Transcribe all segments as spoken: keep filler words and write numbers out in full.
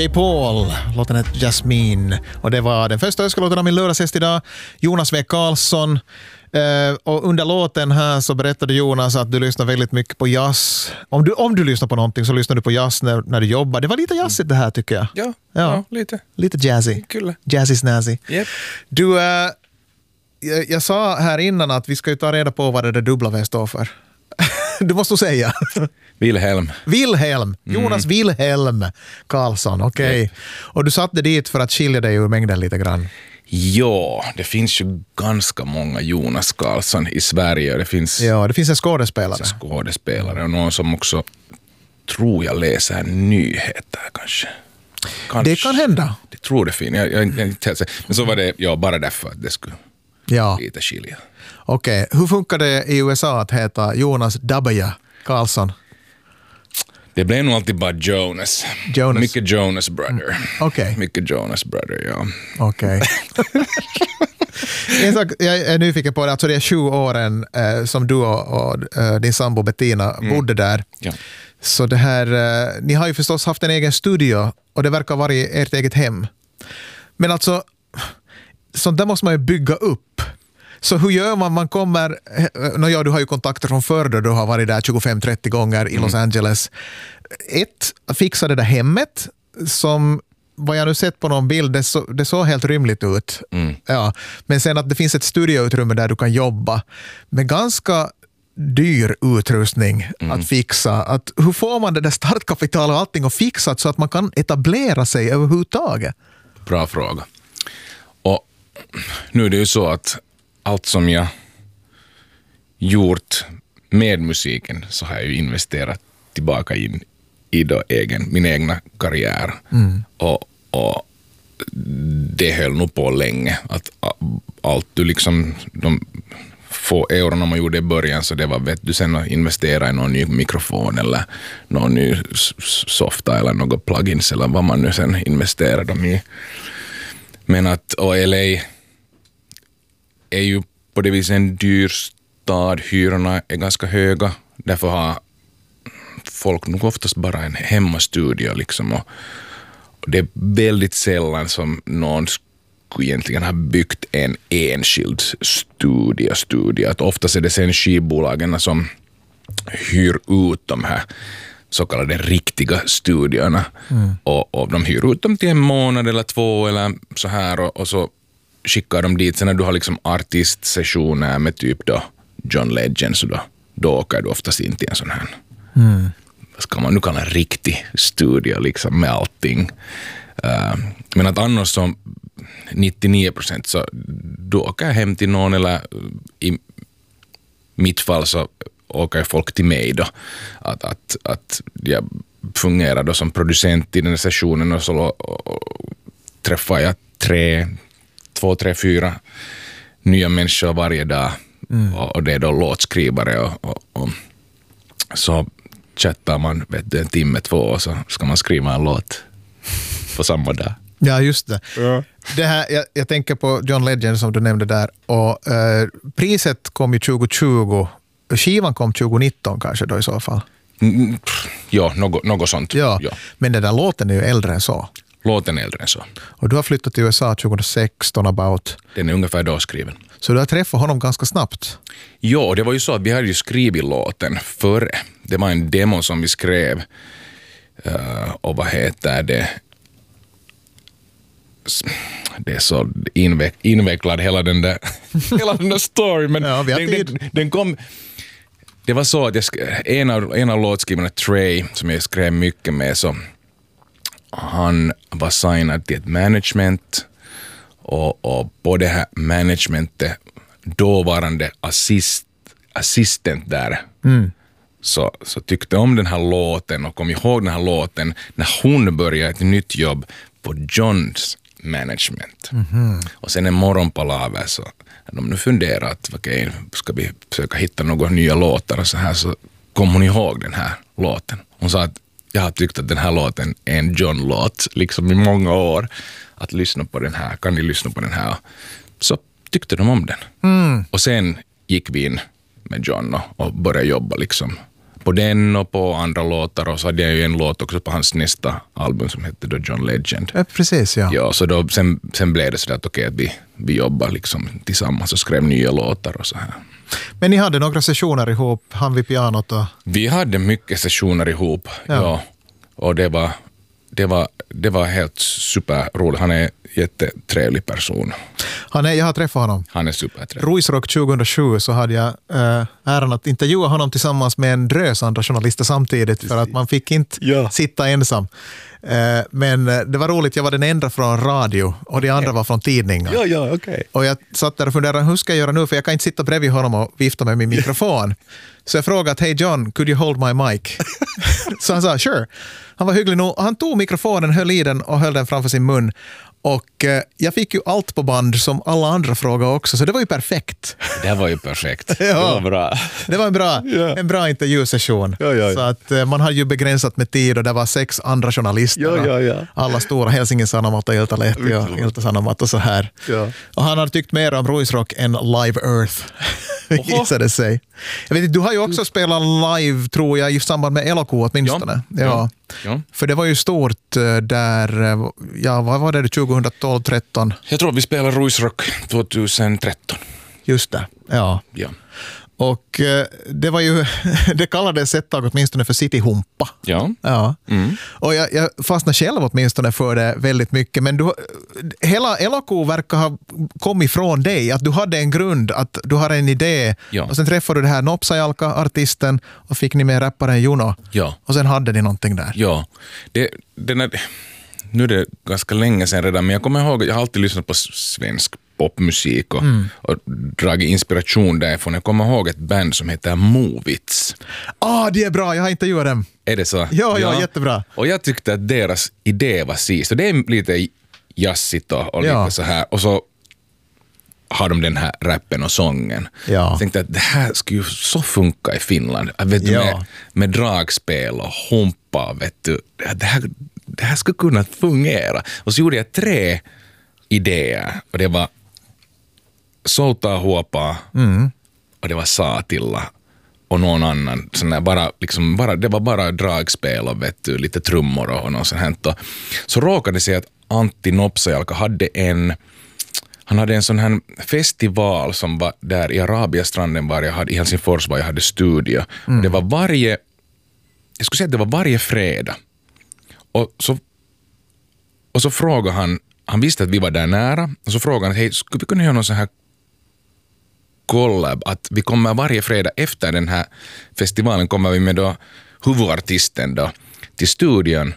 J. Paul, låten heter Jasmine. Och det var den första önskelåten av min lördagsgäst idag, Jonas W. Karlsson. Uh, och under låten här så berättade Jonas att du lyssnar väldigt mycket på jazz. Om du, om du lyssnar på någonting så lyssnar du på jazz när, när du jobbar. Det var lite jazzigt det här tycker jag. Ja, ja. ja lite. Lite jazzy. Kul. Jazzy snazzy. Yep. Du, uh, jag, jag sa här innan att vi ska ju ta reda på vad det där dubbla V står för. Du måste säga. Wilhelm. Wilhelm. Jonas mm. Wilhelm Karlsson, okej. Okay. Yep. Och du satte dit för att skilja dig ur mängden lite grann. Ja, det finns ju ganska många Jonas Karlsson i Sverige. Det finns, ja, det finns en skådespelare. skådespelare och någon som också tror jag läser nyheter kanske. kanske. Det kan hända. Det tror det finns. Jag, jag, jag, jag, men så var det ja, bara därför att det skulle ja. lite skilja. Okej, okay. Hur funkar det i U S A att heta Jonas W. Karlsson? Det blev nog alltid bara Jonas. Jonas. Mycket Jonas Brother. Mm. Okej. Okay. Mycket Jonas Brother, ja. Okej. Okay. En sak jag är nyfiken på det, alltså det är sju åren eh, som du och, och eh, din sambo Bettina mm. bodde där. Ja. Så det här, eh, ni har ju förstås haft en egen studio och det verkar vara ert eget hem. Men alltså, sånt där måste man ju bygga upp. Så hur gör man? Man kommer, no, ja, du har ju kontakter från förr då du har varit där tjugofem trettio gånger i Los Angeles. Ett, fixa det där hemmet som, vad jag nu sett på någon bild, det, så, det såg helt rymligt ut. Mm. Ja. Men sen att det finns ett studioutrymme där du kan jobba med ganska dyr utrustning mm. att fixa. Att, hur får man det där startkapital och allting och fixat så att man kan etablera sig överhuvudtaget? Bra fråga. Och nu är det ju så att allt som jag gjort med musiken så har jag ju investerat tillbaka in i då egen, min egna karriär. Mm. Och, och det höll nog på länge. Att allt du liksom, de få eurona man gjorde i början så det var vet du sen att investera i någon ny mikrofon eller någon ny softa eller något plugins eller vad man nu sen investerar dem i. Men att, och L A är ju på det viset en dyr stad, hyrorna är ganska höga, därför har folk nog oftast bara en hemmastudio liksom och, och det är väldigt sällan som någon skulle egentligen ha byggt en enskild studio, studio. Att oftast är det sen skivbolagen som hyr ut de här så kallade riktiga studiorna mm. och, och de hyr ut dem till en månad eller två eller så här och, och så skickar de dit sen när du har liksom artistsessioner med typ då John Legend så då, då åker du oftast in till en sån här mm. vad ska man nu kalla en riktig studio liksom med allting uh, men att annars som nittionio procent så då åker jag hem till någon eller i mitt fall så åker folk till mig då att, att, att jag fungerar då som producent i den här sessionen och så och, och träffar jag tre två, tre, fyra nya människor varje dag mm. och, och det är då låtskrivare och, och, och så chattar man vet du, en timme, två och så ska man skriva en låt på samma dag. Ja, just det. Ja. Det här, jag, jag tänker på John Legend som du nämnde där och eh, priset kom ju tjugo tjugo, skivan kom tjugo nitton kanske då i så fall. Mm, ja, något, något sånt. Ja, ja, men den där låten är ju äldre än så. Låten är äldre än så. Och du har flyttat till U S A tjugohundrasexton about. Den är ungefär då skriven. Så du har träffat honom ganska snabbt? Ja, det var ju så att vi hade ju skrivit låten före. Det var en demo som vi skrev. Uh, och vad heter det? Det är så inveck, invecklad hela den där, hela den där story. Men ja, den, den, den kom... Det var så att jag skrev, en av, en av låtskrivarna, Trey, som jag skrev mycket med, så han var signad till ett management och, och på det här managementet dåvarande assist, assistent där mm. så, så tyckte om den här låten och kom ihåg den här låten när hon började ett nytt jobb på Johns management. Mm-hmm. Och sen en morgonpalaver så de nu funderar att okej, okay, ska vi försöka hitta några nya låtar och så här, så kom hon ihåg den här låten. Hon sa att jag har tyckt att den här låten är en John-låt liksom i många år. Att lyssna på den här, kan ni lyssna på den här? Så tyckte de om den. Mm. Och sen gick vi in med John och, och började jobba liksom på den och på andra låtar, och så hade jag ju en låt också på hans nästa album som hette då John Legend. Ja, precis, ja. Ja, så då, sen, sen blev det så att okej, okay, vi, vi jobbar liksom tillsammans och skrev nya låtar och så här. Men ni hade några sessioner ihop, han vid pianot och... Vi hade mycket sessioner ihop, ja. ja. Och det var, det var, det var helt superroligt. Han är en jättetrevlig person. Han är, jag har träffat honom. Han är supertrevlig. Ruisrock tjugohundrasju så hade jag äh, äran att intervjua honom tillsammans med en drös andra journalister samtidigt, för att man fick inte ja. sitta ensam. Äh, men det var roligt, jag var den enda från radio och de andra okay. var från tidningar. Ja, ja, okay. Och jag satt där och funderade, hur ska jag göra nu? För jag kan inte sitta bredvid honom och vifta med min mikrofon. Så jag frågade, hey John, could you hold my mic? Så han sa, sure. Han var hygglig nog. Han tog mikrofonen, höll i den och höll den framför sin mun. Och eh, jag fick ju allt på band som alla andra frågade också, så det var ju perfekt. Det var ju perfekt. ja, det var bra. Det var en bra, yeah. en bra intervjusession. Ja, ja, ja. Så att eh, man hade ju begränsat med tid och det var sex andra journalister. Ja, ja, ja. Alla stora, Helsingin Sanomat och Iltalehti och Ilta-Sanomat och så här. Ja. Och han hade tyckt mer om Ruisrock än Live Earth. Visade sig. Jag vet, du har ju också spelat live, tror jag, i samband med L O K åtminstone. Ja. Ja. Ja. För det var ju stort där, ja, vad var det, tjugotolv tretton? Jag tror vi spelade Ruisrock tjugotretton. Just det, ja. ja. Och det var ju, det kallades ett tag åtminstone för Cityhumpa. Ja. ja. Mm. Och jag, jag fastnade själv åtminstone för det väldigt mycket. Men du, hela L O K verkar ha kommit från dig. Att du hade en grund, att du har en idé. Ja. Och sen träffade du det här Nopsajalka, artisten, och fick ni med rapparen Juno. Ja. Och sen hade ni någonting där. Ja, det, den är, nu är det ganska länge sedan redan, men jag kommer ihåg att jag har alltid lyssnat på svensk popmusik och, mm. och dragit inspiration därifrån. Jag kommer ihåg ett band som heter Movits. Ah, det är bra, jag har intervjuat dem. Är det så? Ja, ja, ja, jättebra. Och jag tyckte att deras idé var sist. Och det är lite jazzigt och, och ja. lite så här. Och så har de den här rappen och sången. Ja. Jag tänkte att det här skulle ju så funka i Finland. Vet du, ja. med, med dragspel och humpa. Vet du, det, här, det här skulle kunna fungera. Och så gjorde jag tre idéer. Och det var Soutaa Huopaa, mm. och det var Saatilla och någon annan. Sån där, bara, liksom, bara, det var bara dragspel och vet du, lite trummor och något sånt här. Så råkade det sig att Antti Nopsajalka hade en han hade en sån här festival som var där i Arabiastranden var jag hade, i Helsingfors var jag hade studio. Mm. Och det var varje jag skulle säga att det var varje fredag. Och så och så frågade han han visste att vi var där nära och så frågade han, hej, skulle vi kunna göra någon sån här collab, att vi kommer varje fredag efter den här festivalen kommer vi med då huvudartisten då till studion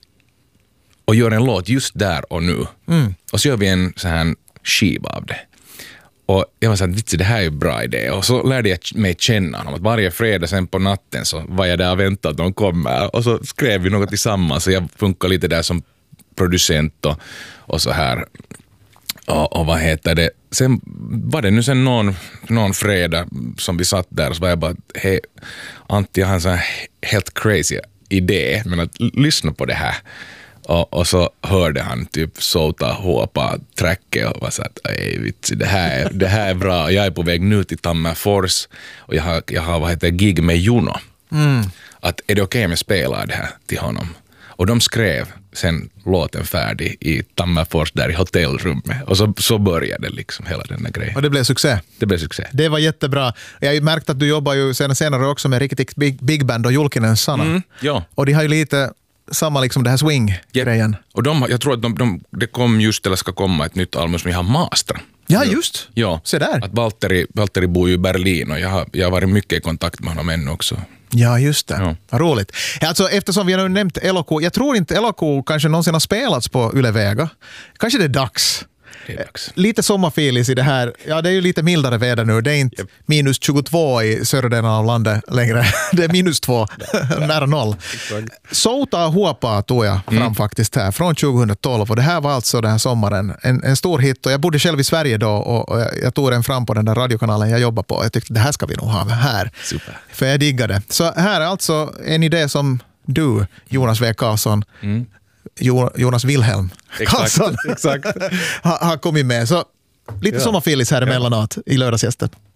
och gör en låt just där och nu. Mm. Och så gör vi en sån här skiva av det. Och jag var så här, det här är ju bra idé. Och så lärde jag mig känna honom att varje fredag sen på natten så var jag där och väntade att de kommer. Och så skrev vi något tillsammans så jag funkar lite där som producent och, och så här. Och, och vad heter det? Sen var det nu sen någon, någon fredag som vi satt där och så var jag bara, hej Antti, jag har en sån här helt crazy idé, men att lyssna på det här. Och, och så hörde han typ Soutaa Huopaa tracket och var så att ej vitsi, det här är, det här är bra. Jag är på väg nu till Tammerfors och jag har, jag har vad heter gig med Juno. Mm. Att är det okej om jag spelar det här till honom? Och de skrev sen låten färdig i Tammerfors där i hotellrummet. Och så, så började liksom hela den här grejen. Och det blev succé. Det blev succé. Det var jättebra. Jag har ju märkt att du jobbar ju senare, senare också med riktigt big, big band och Julkinen Sana. Mm, ja. Och de har ju lite samma liksom det här swing-grejen. Yep. Och de, jag tror att de, de, det kom just eller ska komma ett nytt album som jag har mastrat. Ja, just. Ja. Se där. Att Valtteri, Valtteri bor ju i Berlin och jag har, jag har varit mycket i kontakt med honom ännu också. Ja, just det. Ja. Vad roligt. Alltså, eftersom vi har nämnt L O K, jag tror inte L O K kanske någonsin har spelats på Yle Vega. Kanske det är dags. Det är dags. Lite sommarfilis i det här. Ja, det är ju lite mildare väder nu. Det är inte yep. minus tjugotvå i södra delen av landet längre. Det är minus två, nära noll. Soutaa Huopaa tog jag fram mm. faktiskt här från tjugotolv och det här var alltså den här sommaren en, en stor hit och jag bodde själv i Sverige då och, och jag, jag tog den fram på den där radiokanalen jag jobbar på. Jag tyckte det här ska vi nog ha här. Super. För jag diggade. Så här är alltså en idé som du, Jonas W. Karlsson, mm. Jonas Wilhelm Karlsson exakt, exakt. har, har kommit med. Så lite ja. sommarfilis här emellanåt i lördagsgästen.